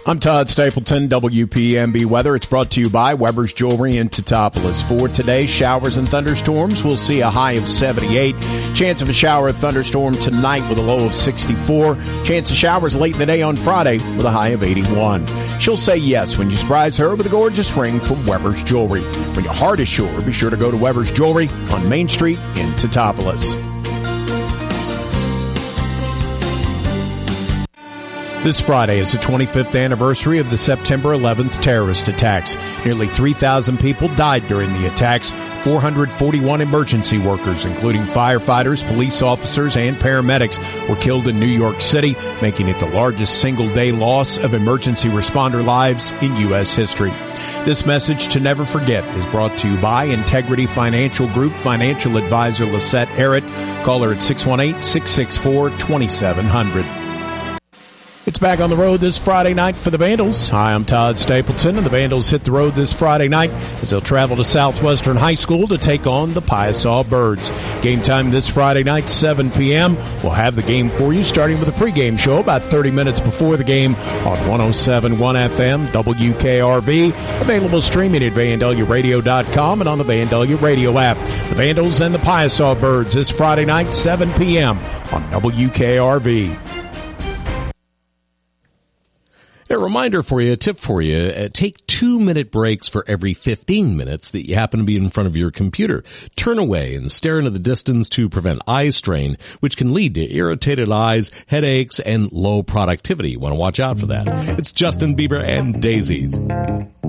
I'm Todd Stapleton, WPMB Weather. It's brought to you by Weber's Jewelry in Teutopolis. For today, showers and thunderstorms. We'll see a high of 78. Chance of a shower or thunderstorm tonight with a low of 64. Chance of showers late in the day on Friday with a high of 81. She'll say yes when you surprise her with a gorgeous ring from Weber's Jewelry. When your heart is sure, be sure to go to Weber's Jewelry on Main Street in Teutopolis. This Friday is the 25th anniversary of the September 11th terrorist attacks. Nearly 3,000 people died during the attacks. 441 emergency workers, including firefighters, police officers, and paramedics, were killed in New York City, making it the largest single-day loss of emergency responder lives in U.S. history. This message to never forget is brought to you by Integrity Financial Group financial advisor Lisette Errett. Call her at 618-664-2700. It's back on the road this Friday night for the Vandals. Hi, I'm Todd Stapleton, and the Vandals hit the road this Friday night as they'll travel to Southwestern High School to take on the Piasaw Birds. Game time this Friday night, 7 p.m. We'll have the game for you, starting with a pregame show about 30 minutes before the game on 107.1 FM, WKRV. Available streaming at VandelliaRadio.com and on the Vandalia Radio app. The Vandals and the Piasaw Birds this Friday night, 7 p.m. on WKRV. A reminder for you, a tip for you, take 2-minute breaks for every 15 minutes that you happen to be in front of your computer. Turn away and stare into the distance to prevent eye strain, which can lead to irritated eyes, headaches, and low productivity. You want to watch out for that. It's Justin Bieber and Daisies.